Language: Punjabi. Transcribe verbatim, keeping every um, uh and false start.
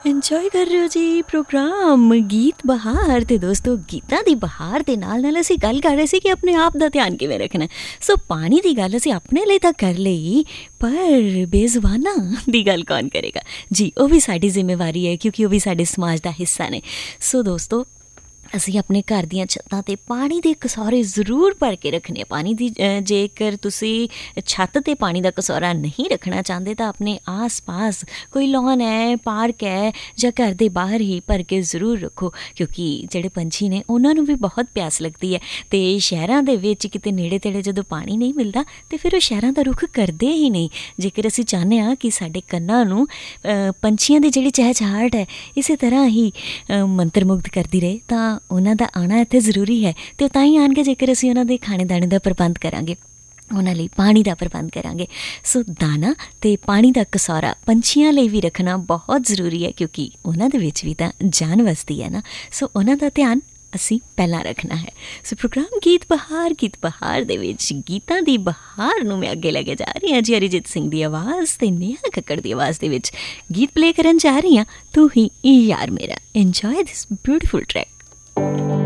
ਇੰਜੋਏ ਕਰ ਰਹੇ ਹੋ ਜੀ ਪ੍ਰੋਗਰਾਮ ਗੀਤ ਬਹਾਰ। ਤੇ ਦੋਸਤੋ, ਗੀਤਾਂ ਦੀ ਬਹਾਰ ਦੇ ਨਾਲ ਨਾਲ ਅਸੀਂ ਗੱਲ ਕਰ ਰਹੇ ਸੀ ਕਿ ਆਪਣੇ ਆਪ ਦਾ ਧਿਆਨ ਕਿਵੇਂ ਰੱਖਣਾ। ਸੋ ਪਾਣੀ ਦੀ ਗੱਲ ਅਸੀਂ ਆਪਣੇ ਲਈ ਤਾਂ ਕਰ ਲਈ, ਪਰ ਬੇਜ਼ੁਬਾਨਾਂ ਦੀ ਗੱਲ ਕੌਣ ਕਰੇਗਾ ਜੀ। ਉਹ ਵੀ ਸਾਡੀ ਜ਼ਿੰਮੇਵਾਰੀ ਹੈ, ਕਿਉਂਕਿ ਉਹ ਵੀ ਸਾਡੇ ਸਮਾਜ ਦਾ ਹਿੱਸਾ ਨੇ। ਸੋ ਦੋਸਤੋ, ਅਸੀਂ ਆਪਣੇ ਘਰ ਦੀਆਂ ਛੱਤਾਂ 'ਤੇ ਪਾਣੀ ਦੇ ਕਸੌਰੇ ਜ਼ਰੂਰ ਭਰ ਕੇ ਰੱਖਣੇ। ਪਾਣੀ ਦੀ ਜੇਕਰ ਤੁਸੀਂ ਛੱਤ 'ਤੇ ਪਾਣੀ ਦਾ ਕਸੌਰਾ ਨਹੀਂ ਰੱਖਣਾ ਚਾਹੁੰਦੇ ਤਾਂ ਆਪਣੇ ਆਸ ਪਾਸ ਕੋਈ ਲੌਨ ਹੈ, ਪਾਰਕ ਹੈ, ਜਾਂ ਘਰ ਦੇ ਬਾਹਰ ਹੀ ਭਰ ਕੇ ਜ਼ਰੂਰ ਰੱਖੋ, ਕਿਉਂਕਿ ਜਿਹੜੇ ਪੰਛੀ ਨੇ ਉਹਨਾਂ ਨੂੰ ਵੀ ਬਹੁਤ ਪਿਆਸ ਲੱਗਦੀ ਹੈ। ਅਤੇ ਸ਼ਹਿਰਾਂ ਦੇ ਵਿੱਚ ਕਿਤੇ ਨੇੜੇ ਤੇੜੇ ਜਦੋਂ ਪਾਣੀ ਨਹੀਂ ਮਿਲਦਾ ਤਾਂ ਫਿਰ ਉਹ ਸ਼ਹਿਰਾਂ ਦਾ ਰੁੱਖ ਕਰਦੇ ਹੀ ਨਹੀਂ। ਜੇਕਰ ਅਸੀਂ ਚਾਹੁੰਦੇ ਹਾਂ ਕਿ ਸਾਡੇ ਕੰਨਾਂ ਨੂੰ ਪੰਛੀਆਂ ਦੀ ਜਿਹੜੀ ਚਹਿਚਹਾਟ ਹੈ ਇਸੇ ਤਰ੍ਹਾਂ ਹੀ ਮੰਤਰ ਮੁਗਧ ਕਰਦੀ ਰਹੇ, ਤਾਂ ਉਹਨਾਂ ਦਾ ਆਉਣਾ ਇੱਥੇ ਜ਼ਰੂਰੀ ਹੈ। ਅਤੇ ਉਹ ਤਾਂ ਹੀ ਆਉਣਗੇ ਜੇਕਰ ਅਸੀਂ ਉਹਨਾਂ ਦੇ ਖਾਣੇ ਦਾਣੇ ਦਾ ਪ੍ਰਬੰਧ ਕਰਾਂਗੇ, ਉਹਨਾਂ ਲਈ ਪਾਣੀ ਦਾ ਪ੍ਰਬੰਧ ਕਰਾਂਗੇ। ਸੋ ਦਾਣਾ ਅਤੇ ਪਾਣੀ ਦਾ ਕਸੌਰਾ ਪੰਛੀਆਂ ਲਈ ਵੀ ਰੱਖਣਾ ਬਹੁਤ ਜ਼ਰੂਰੀ ਹੈ, ਕਿਉਂਕਿ ਉਹਨਾਂ ਦੇ ਵਿੱਚ ਵੀ ਤਾਂ ਜਾਨ ਵਸਦੀ ਹੈ ਨਾ। ਸੋ ਉਹਨਾਂ ਦਾ ਧਿਆਨ ਅਸੀਂ ਪਹਿਲਾਂ ਰੱਖਣਾ ਹੈ। ਸੋ ਪ੍ਰੋਗਰਾਮ ਗੀਤ ਬਹਾਰ ਗੀਤ ਬਹਾਰ ਦੇ ਵਿੱਚ ਗੀਤਾਂ ਦੀ ਬਹਾਰ ਨੂੰ ਮੈਂ ਅੱਗੇ ਲੈ ਕੇ ਜਾ ਰਹੀ ਹਾਂ ਜੀ। ਅਰੀਜੀਤ ਸਿੰਘ ਦੀ ਆਵਾਜ਼ ਅਤੇ ਨੇਹਾ ਕੱਕੜ ਦੀ ਆਵਾਜ਼ ਦੇ ਵਿੱਚ ਗੀਤ ਪਲੇ ਕਰਨ ਜਾ ਰਹੀ ਹਾਂ, ਤੂੰ ਹੀ ਯਾਰ ਮੇਰਾ। ਇੰਜੋਏ ਦਿਸ ਬਿਊਟੀਫੁਲ ਟਰੈਕ।